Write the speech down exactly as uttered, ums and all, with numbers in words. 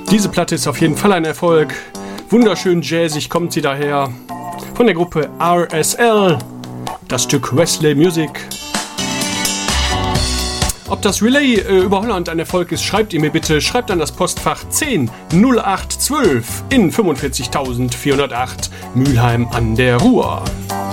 Diese Platte ist auf jeden Fall ein Erfolg. Wunderschön jazzig kommt sie daher. Von der Gruppe R S L. Das Stück Wesley Music. Ob das Relay äh, über Holland ein Erfolg ist, schreibt ihr mir bitte. Schreibt an das Postfach zehn null acht zwölf in fünfundvierzigtausendvierhundertacht Mülheim an der Ruhr.